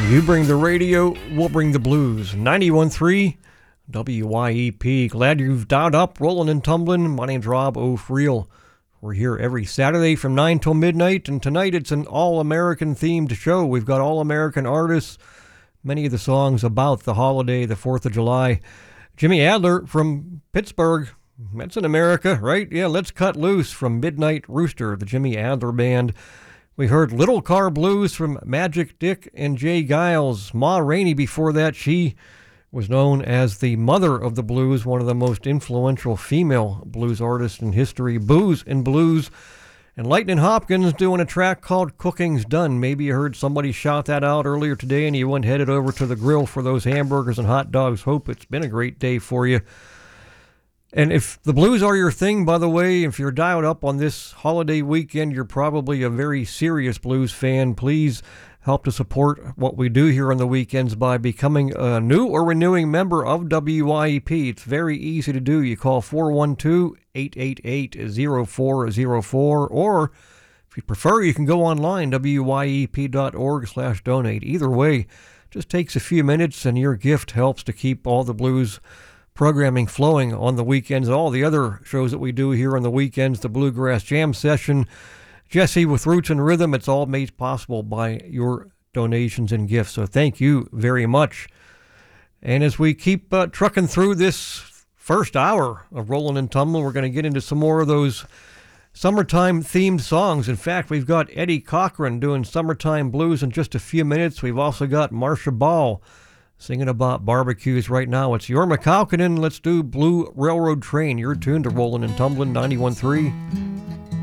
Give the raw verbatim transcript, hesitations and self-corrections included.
You bring the radio, we'll bring the blues. ninety-one point three W Y E P. Glad you've dialed up, rolling and tumbling. My name's Rob O'Friel. We're here every Saturday from nine till midnight, and tonight it's an all-American themed show. We've got all-American artists, many of the songs about the holiday, the fourth of July. Jimmy Adler from Pittsburgh. That's in America, right? Yeah, Let's Cut Loose from Midnight Rooster, the Jimmy Adler Band. We heard Little Car Blues from Magic Dick and Jay Giles. Ma Rainey before that, she was known as the mother of the blues, one of the most influential female blues artists in history. Booze and Blues. And Lightning Hopkins doing a track called Cooking's Done. Maybe you heard somebody shout that out earlier today and you went headed over to the grill for those hamburgers and hot dogs. Hope it's been a great day for you. And if the blues are your thing, by the way, if you're dialed up on this holiday weekend, you're probably a very serious blues fan. Please help to support what we do here on the weekends by becoming a new or renewing member of W Y E P. It's very easy to do. You call four one two, eight eight eight, zero four zero four, or if you prefer, you can go online, W Y E P dot org slash donate. Either way, just takes a few minutes, and your gift helps to keep all the blues programming flowing on the weekends. All the other shows that we do here on the weekends, the Bluegrass Jam Session, Jesse with Roots and Rhythm, it's all made possible by your donations and gifts. So thank you very much. And as we keep uh, trucking through this first hour of Rollin' and Tumblin', we're going to get into some more of those summertime themed songs. In fact, we've got Eddie Cochran doing Summertime Blues in just a few minutes. We've also got Marcia Ball singing about barbecues right now. It's Jorma Kaukonen. Let's do Blue Railroad Train. You're tuned to Rollin' and Tumblin' ninety-one point three.